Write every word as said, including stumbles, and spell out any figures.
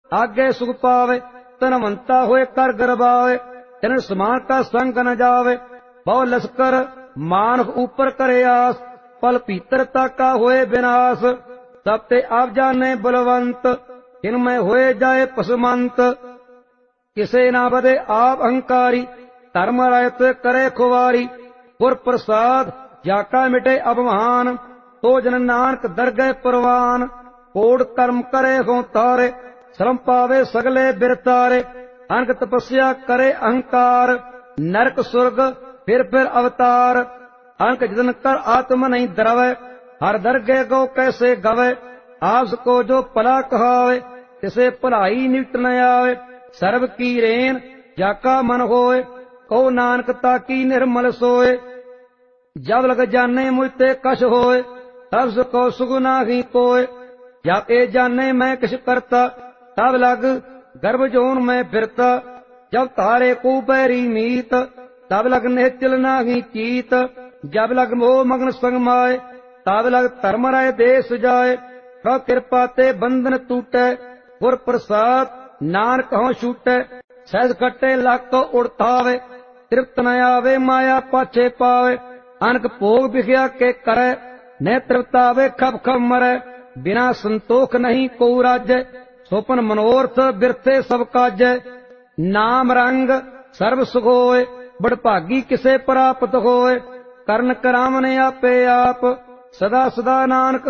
आगे सुख पावे धनवंता होए कर गरबावे तिन समान का संग न जावे बहु लश्कर मानव ऊपर करे आस पल भीतर ताका होए विनाश सब ते आप जाने बलवंत इनमें होए जाए पसमंत किसे ना बदे आप अहंकारी धर्म रायत करे खुवारी गुर प्रसाद जाका मिटे अभिमान तो जन नानक दरगह परवान कोड कर्म करे हो तारे श्रम पावे सगले बिरतारे अनक तपस्या करे अहंकार नरक स्वर्ग फिर फिर अवतार अनक जतन कर आत्म नहीं द्रवे हर दरगह को कैसे गवे आपस को जो भला कहावे तिसे भलाई निकट न आवे सर्व की रेन जाका मन होए कहो नानक ताकी निर्मल सोए जब लग जाने मुझते कश होए तब सुको सुगुना ही कोय जब ए जाने मैं किस करता तब लग गर्भ जोन में फिरता जब तारे को बैरी मीत तब लग निश्चल नाही चीत जब लग मोह मग्न संग माए तब लग धर्म राय देश जाए कब कृपा ते बंधन टूटे गुर प्रसाद नानक हों छूटे सहज कटे लग तो उड़तावे तृप्त न आवे माया पाछे पावे अनक भोग बिखया के करे न तृप्तावे खब खब मरे बिना संतोख नहीं को राजे सोपन मनोरथ बिरथे सब काजे नाम रंग सर्व सुख होए बड़भागी किसे प्राप्त होए करण करावने आपे आप सदा सदा नानक